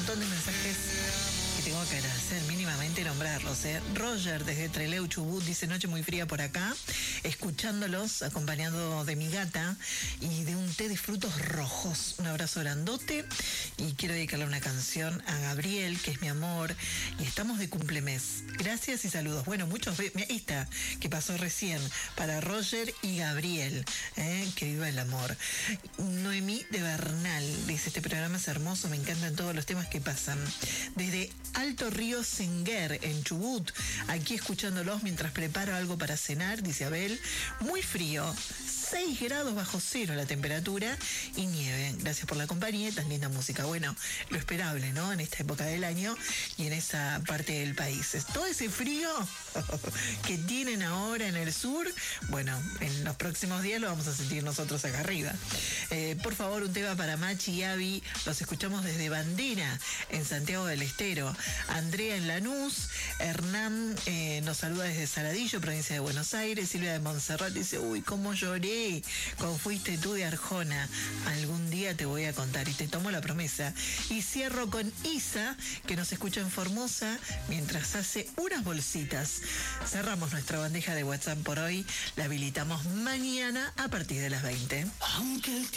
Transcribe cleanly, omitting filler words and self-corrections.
montón de mensajes que tengo que agradecer, mínimamente nombrarlos. Roger desde Trelew, Chubut, dice: noche muy fría por acá, escuchándolos, acompañado de mi gata y de un té de frutos rojos. Un abrazo grandote y quiero dedicarle una canción a Gabriel, que es mi amor, y estamos de cumplemes. Gracias y saludos. Bueno, muchos, ahí está, que pasó recién, para Roger y Gabriel, que viva el amor. Noemí de Bernal dice: este programa es hermoso, me encantan todos los temas que pasan. Desde Alto Río Senguer, en Chubut, aquí escuchándolos mientras preparo algo para cenar, dice Abel. Muy frío, 6 grados bajo cero la temperatura y nieve. Gracias por la compañía y tan linda música. Bueno, lo esperable, ¿no? En esta época del año y en esa parte del país. Todo ese frío que tienen ahora en el sur, bueno, en los próximos días lo vamos a sentir nosotros acá arriba. Por favor, un tema para Machi y Abby. Los escuchamos desde Bandera, en Santiago del Estero. Andrea en Lanús. Hernán nos saluda desde Saladillo, provincia de Buenos Aires. Silvia de Montserrat dice: uy, cómo lloré cuando fuiste tú de Arjona. Algún día te voy a contar y te tomo la promesa. Y cierro con Isa, que nos escucha en Formosa mientras hace unas bolsitas. Cerramos nuestra bandeja de WhatsApp por hoy. La habilitamos mañana a partir de las 20. Aunque el